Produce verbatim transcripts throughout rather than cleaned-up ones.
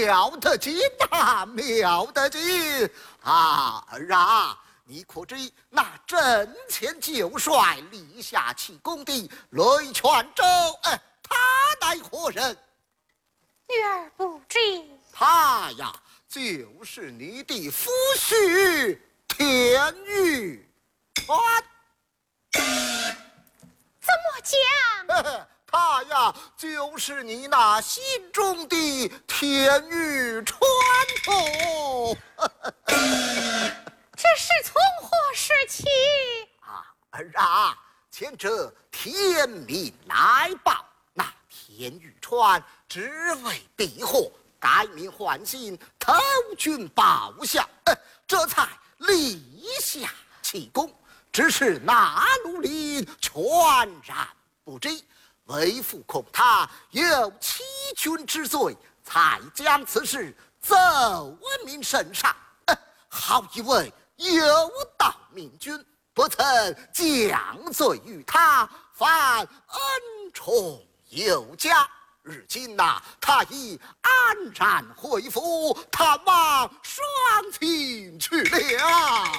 妙得紧呐，妙得紧！啊儿啊，你可知那阵前旧帅立下奇功的雷泉州，哎，他乃何人？ 女儿不知。 他呀，就是你的夫婿田玉川。 怎么讲？ 他呀，就是你那心中的田玉川哦。 这是从何时起？ 啊，儿啊，前者天命来报，那田玉川只为避祸，改名换姓，投军报效，呃，这才立下奇功。只是那绿林全然不知，为父恐他有欺君之罪，才将此事奏闻民身上。呃，好以为有道明君，不曾降罪于他，反恩宠有加。如今呐、啊，他已安然回府，探望双亲去了。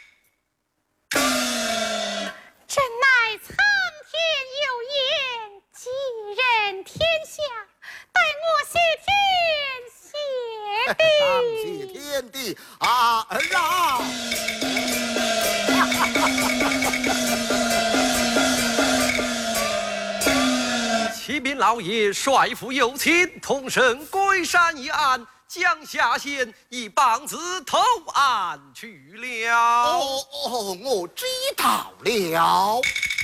真乃苍天有眼，吉人天下，待我谢天谢地。 当谢天地啊儿啊！ 启禀老爷，帅府有情，同生龟山一案，江夏县已棒子投案去了。 哦哦，我知道了。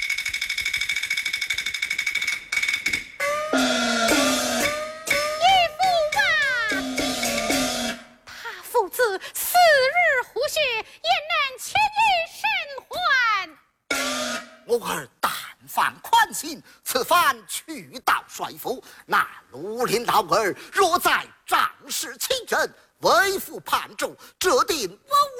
义父啊，他父子四日虎穴，焉能轻易生还？ 我儿但凡宽心，此番去到帅府，那绿林老儿若在仗势欺人，为父判重，这定无